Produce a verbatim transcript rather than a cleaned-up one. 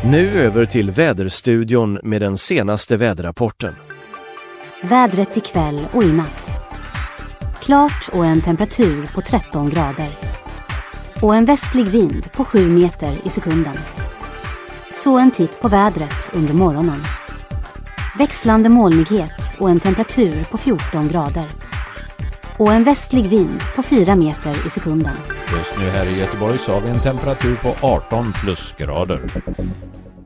Nu över till väderstudion med den senaste väderrapporten. Vädret ikväll och i natt. Klart och en temperatur på tretton grader. Och en västlig vind på sju meter i sekunden. Så en titt på vädret under morgonen. Växlande molnighet och en temperatur på fjorton grader. Och en västlig vind på fyra meter i sekunden. Just nu här i Göteborg så har vi en temperatur på arton plusgrader.